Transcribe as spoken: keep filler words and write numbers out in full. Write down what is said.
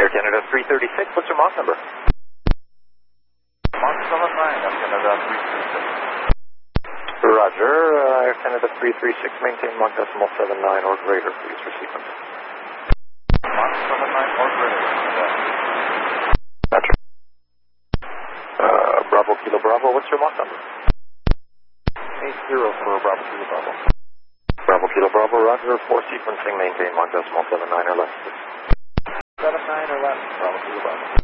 Air Canada three thirty-six, what's your Mach number? Mach seven nine, Air Canada three thirty-six. Roger, uh, Air Canada three thirty-six, maintain Mach decimal seven nine or greater, please, for sequence. Mach seven nine or greater, yeah. Roger. Uh, Bravo, Kilo Bravo, what's your Mach number? eight zero for Bravo, Kilo Bravo. Bravo, Kilo Bravo, Roger, for sequencing, maintain Mach decimal seven nine or less, please. seven nine or less, Bravo, Kilo Bravo.